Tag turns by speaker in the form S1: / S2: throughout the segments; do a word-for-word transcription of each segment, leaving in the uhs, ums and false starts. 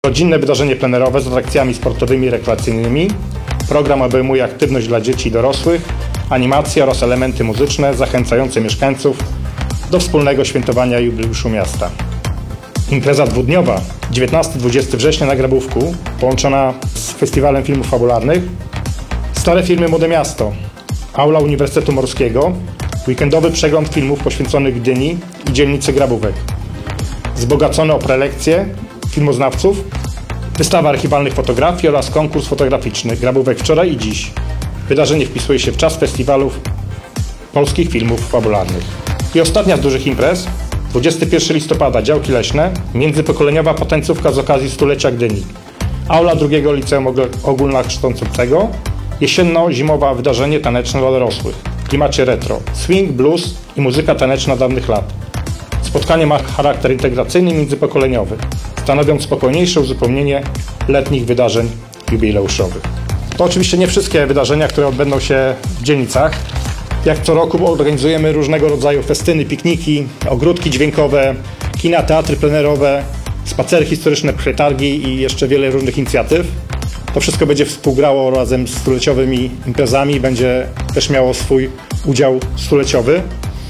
S1: Rodzinne wydarzenie plenerowe z atrakcjami sportowymi i rekreacyjnymi. Program obejmuje aktywność dla dzieci i dorosłych, animacje oraz elementy muzyczne zachęcające mieszkańców do wspólnego świętowania jubileuszu miasta. Impreza dwudniowa dziewiętnastego do dwudziestego września na Grabówku, połączona z Festiwalem Filmów Fabularnych. Stare filmy Młode Miasto, Aula Uniwersytetu Morskiego, weekendowy przegląd filmów poświęconych Gdyni i dzielnicy Grabówek. Wzbogacone o prelekcje filmoznawców, wystawa archiwalnych fotografii oraz konkurs fotograficzny Grabówek wczoraj i dziś. Wydarzenie wpisuje się w czas festiwalów polskich filmów fabularnych. I ostatnia z dużych imprez, dwudziestego pierwszego listopada, Działki Leśne, międzypokoleniowa potencjówka z okazji stulecia Gdyni. Aula drugiego Liceum Ogólnokształcącego, jesienno-zimowe wydarzenie taneczne dla dorosłych, w klimacie retro, swing, blues i muzyka taneczna dawnych lat. Spotkanie ma charakter integracyjny i międzypokoleniowy, stanowiąc spokojniejsze uzupełnienie letnich wydarzeń jubileuszowych. To oczywiście nie wszystkie wydarzenia, które odbędą się w dzielnicach. Jak co roku organizujemy różnego rodzaju festyny, pikniki, ogródki dźwiękowe, kina, teatry plenerowe, spacery historyczne, przetargi i jeszcze wiele różnych inicjatyw. To wszystko będzie współgrało razem z stuleciowymi imprezami, będzie też miało swój udział stuleciowy.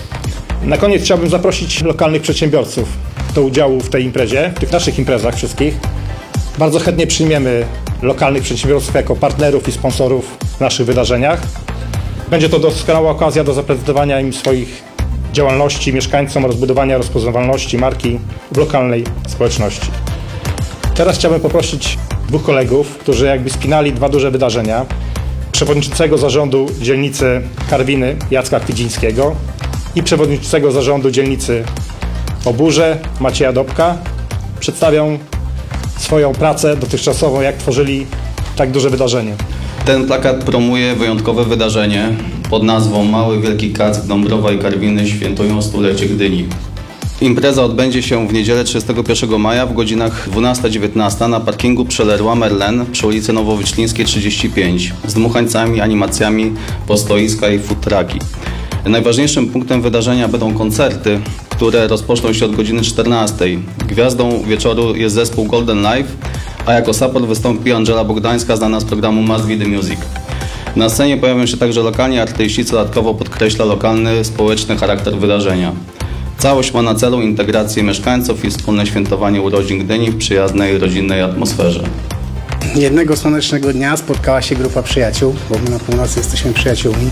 S1: Na koniec chciałbym zaprosić lokalnych przedsiębiorców do udziału w tej imprezie, w tych naszych imprezach wszystkich. Bardzo chętnie przyjmiemy lokalnych przedsiębiorców jako partnerów i sponsorów w naszych wydarzeniach. Będzie to doskonała okazja do zaprezentowania im swoich działalności mieszkańcom, rozbudowania rozpoznawalności marki w lokalnej społeczności. Teraz chciałbym poprosić dwóch kolegów, którzy jakby spinali dwa duże wydarzenia. Przewodniczącego zarządu dzielnicy Karwiny Jacka Kwidzińskiego i przewodniczącego zarządu dzielnicy Oburze Macieja Dobka. Przedstawią swoją pracę dotychczasową, jak tworzyli tak duże wydarzenie.
S2: Ten plakat promuje wyjątkowe wydarzenie pod nazwą Mały Wielki Kack Dąbrowa i Karwiny świętują stulecie Gdyni. Impreza odbędzie się w niedzielę trzydziestego pierwszego maja w godzinach dwunasta dziewiętnaста na parkingu przy Leroy Merlin przy ulicy Nowowyślińskiej trzydzieści pięć z dmuchańcami, animacjami, postoiska i food trucki. Najważniejszym punktem wydarzenia będą koncerty, które rozpoczną się od godziny czternastej. Gwiazdą wieczoru jest zespół Golden Life, a jako support wystąpi Angela Bogdańska, znana z programu Must Be The Music. Na scenie pojawią się także lokalni artyści, co dodatkowo podkreśla lokalny, społeczny charakter wydarzenia. Całość ma na celu integrację mieszkańców i wspólne świętowanie urodzin Gdyni w przyjaznej, rodzinnej atmosferze.
S3: Jednego słonecznego dnia spotkała się grupa przyjaciół, bo my na północy jesteśmy przyjaciółmi.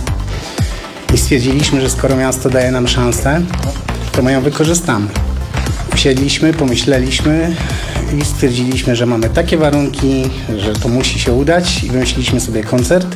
S3: I stwierdziliśmy, że skoro miasto daje nam szansę, to my ją wykorzystamy. Usiedliśmy, pomyśleliśmy i stwierdziliśmy, że mamy takie warunki, że to musi się udać i wymyśliliśmy sobie koncert.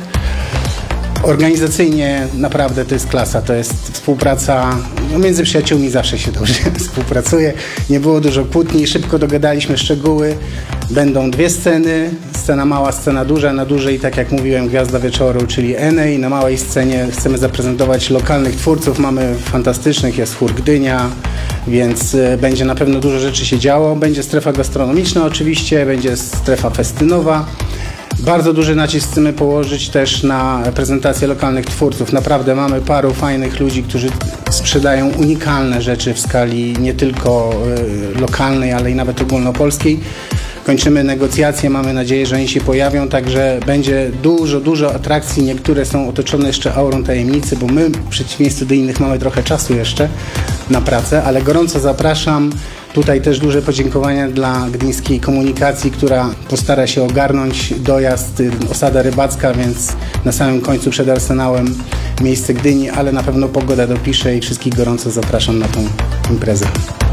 S3: Organizacyjnie naprawdę to jest klasa, to jest współpraca, no między przyjaciółmi zawsze się dobrze współpracuje. Nie było dużo kłótni, szybko dogadaliśmy szczegóły. Będą dwie sceny, scena mała, scena duża. Na dużej, tak jak mówiłem, Gwiazda Wieczoru, czyli Enej. Na małej scenie chcemy zaprezentować lokalnych twórców, mamy fantastycznych, jest chór Gdynia, więc będzie na pewno dużo rzeczy się działo. Będzie strefa gastronomiczna oczywiście, będzie strefa festynowa. Bardzo duży nacisk chcemy położyć też na prezentację lokalnych twórców. Naprawdę mamy paru fajnych ludzi, którzy sprzedają unikalne rzeczy w skali nie tylko y, lokalnej, ale i nawet ogólnopolskiej. Kończymy negocjacje, mamy nadzieję, że oni się pojawią, także będzie dużo, dużo atrakcji. Niektóre są otoczone jeszcze aurą tajemnicy, bo my w przeciwieństwie do innych mamy trochę czasu jeszcze na pracę, ale gorąco zapraszam. Tutaj też duże podziękowania dla Gdyńskiej Komunikacji, która postara się ogarnąć dojazd, osada rybacka, więc na samym końcu przed Arsenałem miejsce Gdyni, ale na pewno pogoda dopisze i wszystkich gorąco zapraszam na tą imprezę.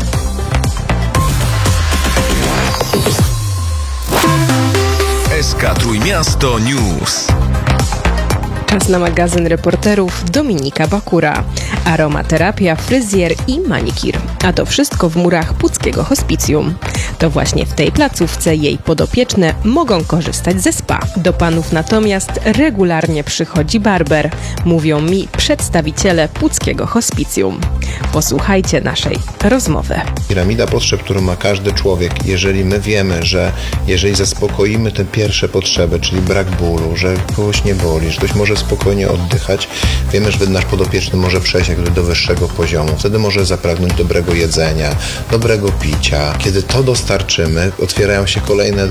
S4: S K Trójmiasto News.
S5: Czas na magazyn reporterów Dominika Bakura. Aromaterapia, fryzjer i manikir. A to wszystko w murach Puckiego Hospicjum. To właśnie w tej placówce jej podopieczne mogą korzystać ze spa. Do panów natomiast regularnie przychodzi barber, mówią mi przedstawiciele Puckiego Hospicjum. Posłuchajcie naszej rozmowy.
S6: Piramida potrzeb, którą ma każdy człowiek, jeżeli my wiemy, że jeżeli zaspokoimy te pierwsze potrzeby, czyli brak bólu, że kogoś nie boli, że ktoś może spokojnie oddychać, wiemy, że nasz podopieczny może przejść jakby do wyższego poziomu. Wtedy może zapragnąć dobrego jedzenia, dobrego picia. Kiedy to dostarczy dostarczymy. Otwierają się kolejne